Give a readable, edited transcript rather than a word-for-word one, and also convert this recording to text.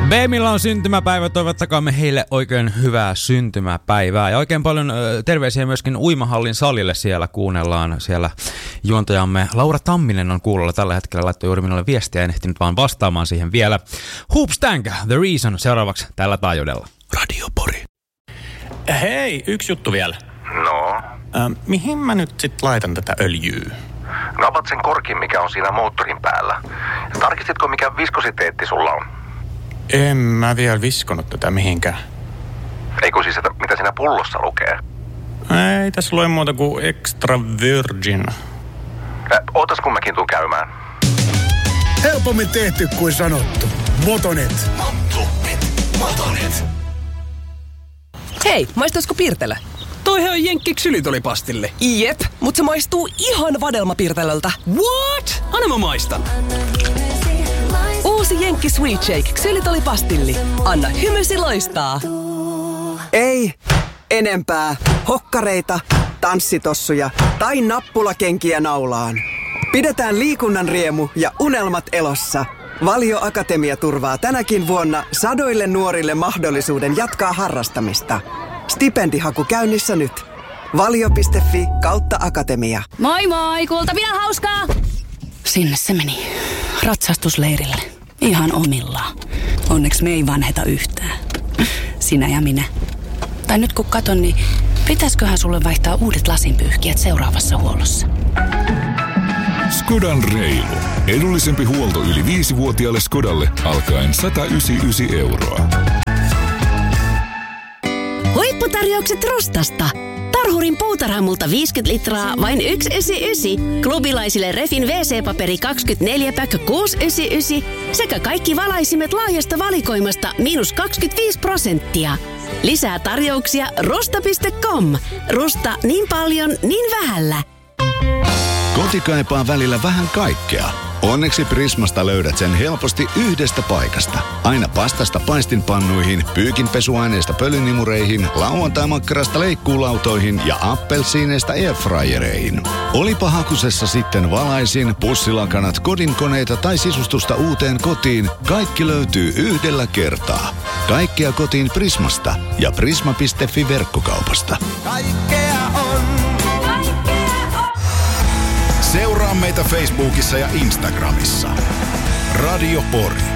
Beemillä on syntymäpäivä, toivottakaamme heille oikein hyvää syntymäpäivää. Ja oikein paljon terveisiä myöskin Uimahallin salille, siellä kuunnellaan. Siellä juontajamme Laura Tamminen on kuulolla tällä hetkellä, laittoi juuri minulle viestiä, en ehtinyt vaan vastaamaan siihen vielä. Hoops Tank, The Reason, seuraavaksi tällä taajuudella. Radio Pori. Hei, yksi juttu vielä. No? Mihin mä nyt sit laitan tätä öljyä? No avat sen korkin, mikä on siinä moottorin päällä. Tarkistitko, mikä viskositeetti sulla on? En mä vielä viskonut tätä mihinkään. Eikö siis, että mitä siinä pullossa lukee? Ei tässä lue muuta kuin extra virgin. Ootas kun mäkin tuun käymään. Helpommin tehty kuin sanottu. Motonet. Motonet. Hei, maistaisiko Pirtelä? Toihan on Jenkki ksylitolipastille. Jep, mutta se maistuu ihan vadelmapirtelöltä. What? Anna mä maistan. Uusi Jenkki Sweet Shake ksylitolipastilli. Anna hymysi loistaa. Ei enempää hokkareita, tanssitossuja tai nappulakenkiä naulaan. Pidetään liikunnan riemu ja unelmat elossa. Valio Akatemia turvaa tänäkin vuonna sadoille nuorille mahdollisuuden jatkaa harrastamista. Stipendihaku käynnissä nyt. Valio.fi/akatemia. Moi moi, Kultapian hauskaa! Sinne se meni. Ratsastusleirille. Ihan omillaan. Onneksi me ei vanheta yhtään. Sinä ja minä. Tai nyt kun katon, niin pitäisköhän sulle vaihtaa uudet lasinpyyhkijät seuraavassa huollossa? Skodan reilu. Edullisempi huolto yli 5-vuotiaalle Skodalle alkaen 199 €. Huipputarjoukset Rustasta. Tarhurin puutarhamulta 50 litraa, vain 1,99. Klubilaisille Refin WC-paperi 24-pack 6,99. Sekä kaikki valaisimet laajasta valikoimasta -25%. Lisää tarjouksia rusta.com. Rusta niin paljon, niin vähällä. Koti kaipaa välillä vähän kaikkea. Onneksi Prismasta löydät sen helposti yhdestä paikasta. Aina pastasta paistinpannuihin, pyykinpesuaineista pölynimureihin, lauantai-makkarasta leikkuulautoihin ja appelsiineista airfryereihin. Olipa hakusessa sitten valaisin, pussilakanat, kodinkoneita tai sisustusta uuteen kotiin, kaikki löytyy yhdellä kertaa. Kaikkea kotiin Prismasta ja prisma.fi verkkokaupasta. Kaikkea on. Seuraa meitä Facebookissa ja Instagramissa. Radio Pori.